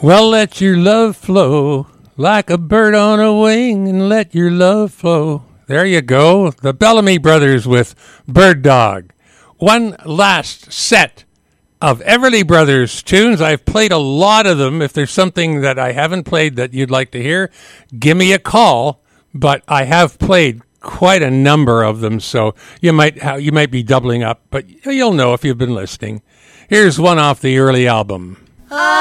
Well, let your love flow like a bird on a wing, and let your love flow. There you go. The Bellamy Brothers with Bird Dog. One last set of Everly Brothers tunes. I've played a lot of them. If there's something that I haven't played that you'd like to hear, give me a call. But I have played quite a number of them, so you might be doubling up, but you'll know if you've been listening. Here's one off the early album.